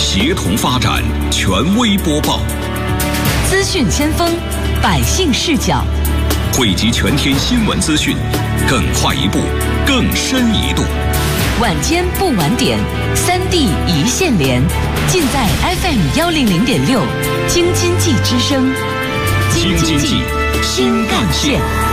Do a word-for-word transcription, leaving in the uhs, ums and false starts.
协同发展，权威播报。 资讯先锋，百姓视角， 汇集全天新闻资讯，更快一步，更深一度。 晚间不晚点，三 D 一线连，尽在 F M 幺零零点六，京津冀之声， 京津冀新干线。